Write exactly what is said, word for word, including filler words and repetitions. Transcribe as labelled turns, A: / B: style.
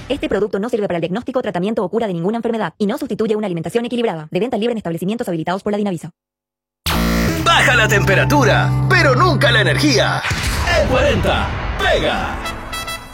A: Este producto no sirve para el diagnóstico, tratamiento o cura de ninguna enfermedad y no sustituye una alimentación equilibrada. De venta libre en establecimientos habilitados por la Dinavisa.
B: Baja la temperatura, pero nunca la energía. E cuarenta, pega.